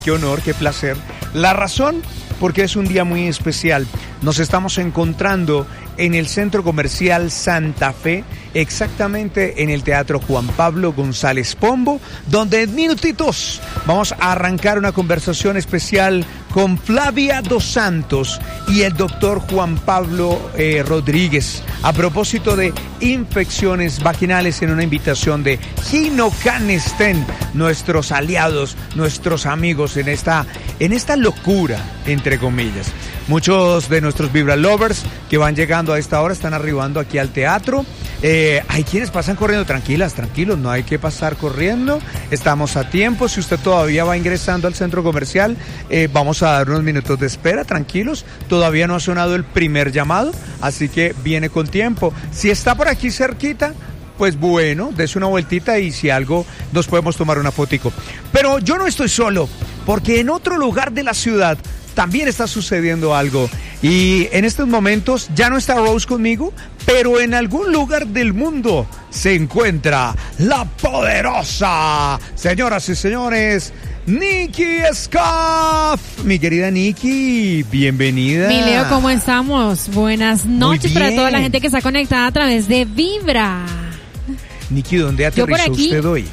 Qué honor, qué placer. La razón, porque es un día muy especial. Nos estamos encontrando en el Centro Comercial Santa Fe, exactamente en el Teatro Juan Pablo González Pombo, donde en minutitos vamos a arrancar una conversación especial con Flavia Dos Santos y el doctor Juan Pablo Rodríguez, a propósito de infecciones vaginales, en una invitación de Gino Canestén, nuestros aliados, nuestros amigos en esta locura, entre comillas. Muchos de nuestros Vibra Lovers que van llegando a esta hora están arribando aquí al teatro. Hay quienes pasan corriendo. Tranquilos, no hay que pasar corriendo. Estamos a tiempo. Si usted todavía va ingresando al centro comercial, vamos a dar unos minutos de espera, tranquilos. Todavía no ha sonado el primer llamado, así que viene con tiempo. Si está por aquí cerquita, pues bueno, dese una vueltita y si algo nos podemos tomar una fotico. Pero yo no estoy solo, porque en otro lugar de la ciudad también está sucediendo algo. Y en estos momentos ya no está Rose conmigo, pero en algún lugar del mundo se encuentra la poderosa, señoras y señores, Nikki Scaff. Mi querida Nikki, bienvenida. Mi Leo, ¿cómo estamos? Buenas noches para toda la gente que está conectada a través de Vibra. Nikki, ¿dónde aterrizó usted hoy?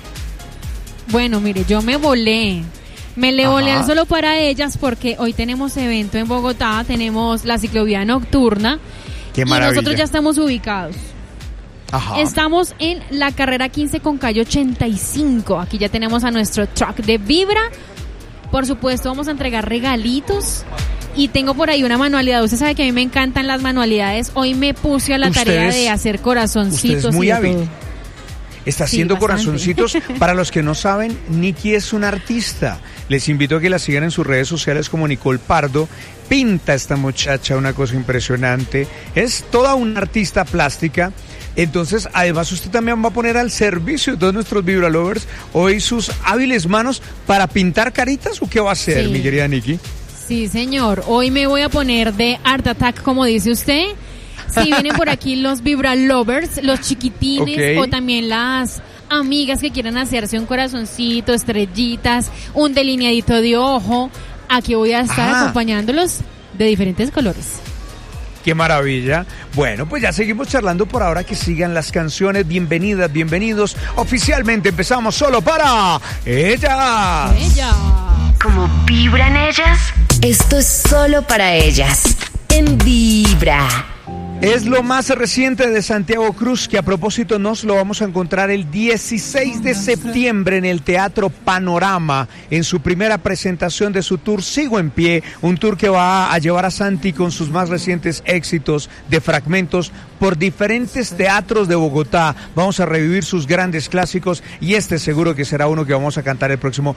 Bueno, mire, yo me volé. Me le volé al solo para ellas porque hoy tenemos evento en Bogotá, tenemos la ciclovía nocturna. ¡Qué maravilla! Y nosotros ya estamos ubicados. Ajá. Estamos en la carrera 15 con calle 85. Aquí ya tenemos a nuestro truck de Vibra. Por supuesto, vamos a entregar regalitos. Y tengo por ahí una manualidad. Usted sabe que a mí me encantan las manualidades. Hoy me puse a la tarea de hacer corazoncitos. Usted es muy hábil. Está haciendo bastante. Corazoncitos. Para los que no saben, Nikki es una artista. Les invito a que la sigan en sus redes sociales como Nicole Pardo. Pinta esta muchacha una cosa impresionante. Es toda una artista plástica. Entonces, además, usted también va a poner al servicio de todos nuestros Vibra Lovers hoy sus hábiles manos para pintar caritas. ¿O qué va a hacer, Sí. mi querida Nikki? Sí, señor. Hoy me voy a poner de Art Attack, como dice usted. Si vienen por aquí los Vibra Lovers, los chiquitines, o también las amigas que quieran hacerse un corazoncito, estrellitas, un delineadito de ojo, aquí voy a estar acompañándolos de diferentes colores. ¡Qué maravilla! Bueno, pues ya seguimos charlando por ahora, que sigan las canciones. Bienvenidas, bienvenidos. Oficialmente empezamos solo para ellas. ¿Cómo vibran ellas? Esto es solo para ellas. En Vibra. Es lo más reciente de Santiago Cruz, que a propósito nos lo vamos a encontrar el 16 de septiembre en el Teatro Panorama, en su primera presentación de su tour Sigo en Pie, un tour que va a llevar a Santi con sus más recientes éxitos de fragmentos por diferentes teatros de Bogotá. Vamos a revivir sus grandes clásicos y este seguro que será uno que vamos a cantar el próximo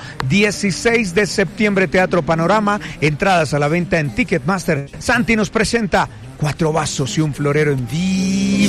16 de septiembre, Teatro Panorama. Entradas a la venta en Ticketmaster. Santi nos presenta 4 vasos y un florero en Vibra.